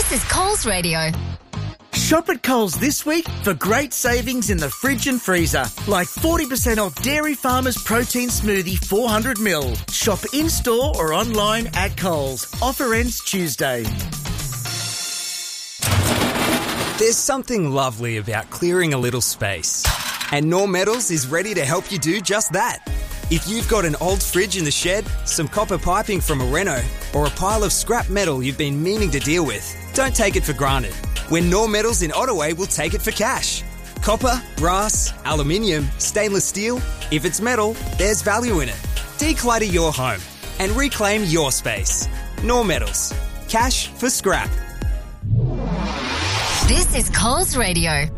This is Coles Radio. Shop at Coles this week for great savings in the fridge and freezer, like 40% off Dairy Farmers Protein Smoothie 400ml. Shop in-store or online at Coles. Offer ends Tuesday. There's something lovely about clearing a little space. And Norm Metals is ready to help you do just that. If you've got an old fridge in the shed, some copper piping from a reno, or a pile of scrap metal you've been meaning to deal with, don't take it for granted. When Norm Metals in Ottaway will take it for cash. Copper, brass, aluminium, stainless steel. If it's metal, there's value in it. Declutter your home and reclaim your space. Norm Metals. Cash for scrap. This is Coles Radio.